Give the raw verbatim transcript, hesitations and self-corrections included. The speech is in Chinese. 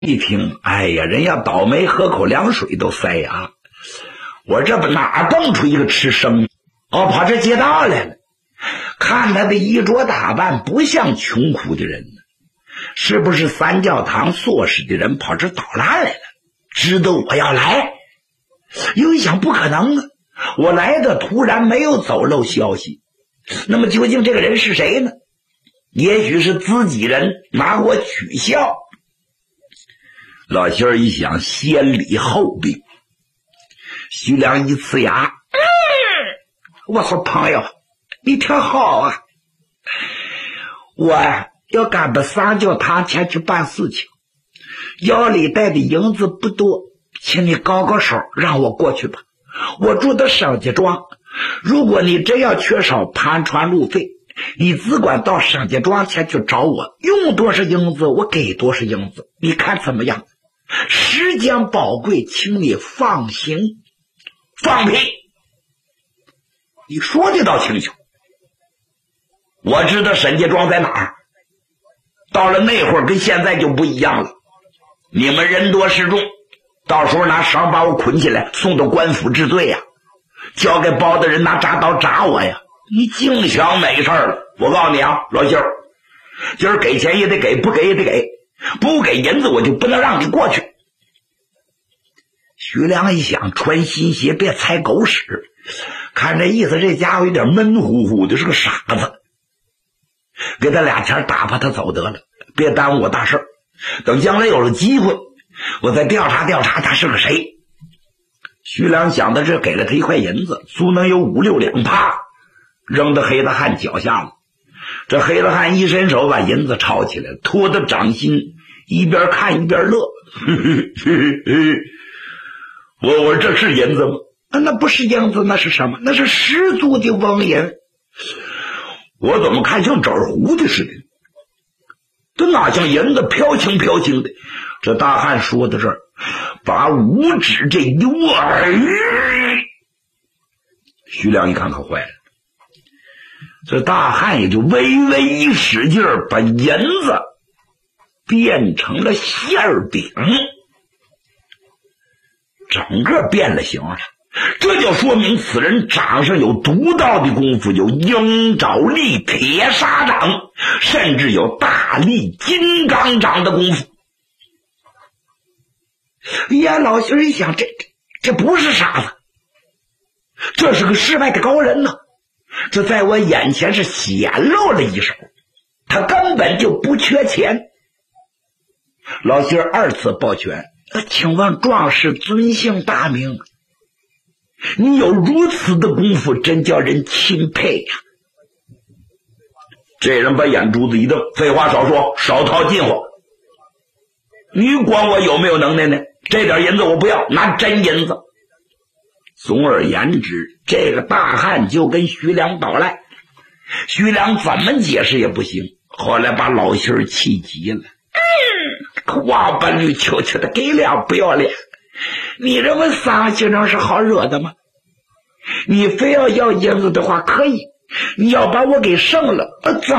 一听，哎呀，人家倒霉，喝口凉水都塞牙。我这不哪蹦出一个吃生哦，跑这街道来了。看他的衣着打扮，不像穷苦的人呢，是不是三教堂做事的人跑这捣乱来了？知道我要来，又一想不可能啊，我来的突然没有走漏消息，那么究竟这个人是谁呢？也许是自己人拿我取笑。老仙儿一想，先礼后兵。徐良一呲牙，嗯、我说朋友，你挺好啊，我要赶到三教堂前去办事情，腰里带的银子不多，请你高高手让我过去吧。我住的上家庄，如果你真要缺少盘船路费，你只管到上家庄前去找我，用多少银子我给多少银子，你看怎么样？时间宝贵，请你放行。放屁！你说的倒清楚，我知道沈家庄在哪儿，到了那会儿跟现在就不一样了，你们人多势众，到时候拿绳把我捆起来送到官府治罪呀，交给包的人拿铡刀铡我呀，你净想没事了。我告诉你啊，老兄，今儿给钱也得给，不给也得给，不给银子我就不能让你过去。徐良一想，穿新鞋别踩狗屎，看这意思，这家伙有点闷乎乎的，是个傻子。给他俩钱打发他走得了，别耽误我大事。等将来有了机会，我再调查调查他是个谁。徐良想到这，给了他一块银子，足能有五六两，啪扔到黑大汉脚下了。这黑大汉一伸手把银子抄起来，托到掌心，一边看一边乐。我我这是银子吗？那不是银子，那是什么？那是十足的翁银。我怎么看像纸糊的似的？这哪像银子，飘轻飘轻的。这大汉说到这儿，把五指这一握，徐良一看可坏了。这大汉也就微微一使劲儿，把银子变成了馅饼，整个变了形了。这就说明此人掌上有独到的功夫，有鹰爪力、铁砂掌，甚至有大力金刚掌的功夫。哎呀，老兄一想，这这不是傻子，这是个世外的高人呢。这在我眼前是显露了一手，他根本就不缺钱。老兄二次抱拳，请问壮士尊姓大名？你有如此的功夫，真叫人钦佩呀、啊！这人把眼珠子一瞪，废话少说，少套近乎。你管我有没有能耐呢？这点银子我不要，拿真银子。总而言之，这个大汉就跟徐良捣赖，徐良怎么解释也不行。后来把老心儿气急了，嗯，哇吧绿球球的，给脸不要脸！你认为三先生是好惹的吗？你非要要银子的话可以，你要把我给剩了，怎